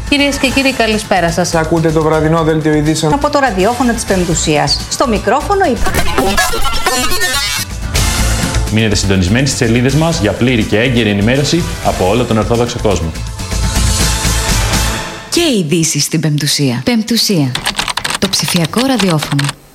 Κυρίες και κύριοι, καλησπέρα σας. Ακούτε το βραδινό δελτίο ειδήσεων Από το ραδιόφωνο της Πεμπτουσίας. Στο μικρόφωνο Μείνετε συντονισμένοι στις σελίδες μας για πλήρη και έγκαιρη ενημέρωση από όλο τον Ορθόδοξο κόσμο. Και ειδήσεις στην Πεμπτουσία. Πεμπτουσία. Το ψηφιακό ραδιόφωνο.